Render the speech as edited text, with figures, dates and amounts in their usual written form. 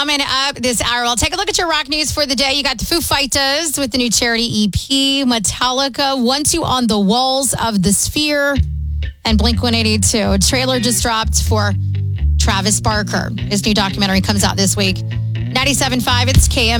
Coming up this hour, we'll take a look at your rock news for the day. You got the Foo Fighters with the new charity EP, Metallica, Want You on the Walls of the Sphere, and Blink-182. A trailer just dropped for Travis Barker. His new documentary comes out this week. 97.5, it's KM.